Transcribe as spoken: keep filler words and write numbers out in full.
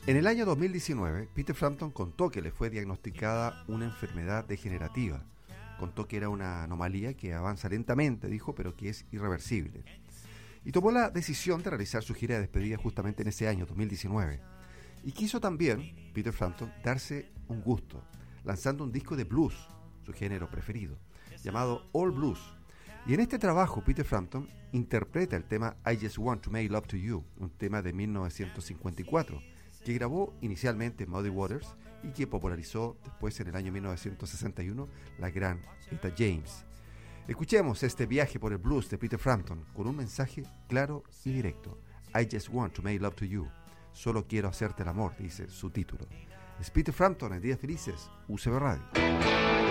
En el año dos mil diecinueve, Peter Frampton contó que le fue diagnosticada una enfermedad degenerativa. Contó que era una anomalía que avanza lentamente, dijo, pero que es irreversible. Y tomó la decisión de realizar su gira de despedida justamente en ese año, dos mil diecinueve. Y quiso también, Peter Frampton, darse un gusto, lanzando un disco de blues, su género preferido, llamado All Blues. Y en este trabajo, Peter Frampton interpreta el tema I Just Want to Make Love to You, un tema de mil novecientos cincuenta y cuatro, que grabó inicialmente Muddy Waters y que popularizó después en el año mil novecientos sesenta y uno la gran Etta James. Escuchemos este viaje por el blues de Peter Frampton con un mensaje claro y directo. I Just Want to Make Love to You. Solo quiero hacerte el amor, dice su título. Es Peter Frampton en Días Felices, U C B Radio.